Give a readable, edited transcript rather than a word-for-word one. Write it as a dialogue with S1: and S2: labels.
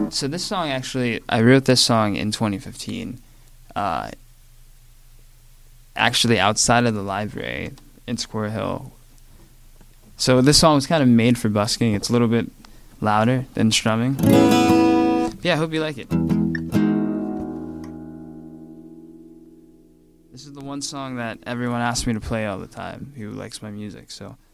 S1: So this song actually, I wrote this song in 2015, actually outside of the library in Square Hill. So this song was kind of made for busking. It's a little bit louder than strumming. Yeah, I hope you like it. This is the one song that everyone asks me to play all the time who likes my music, so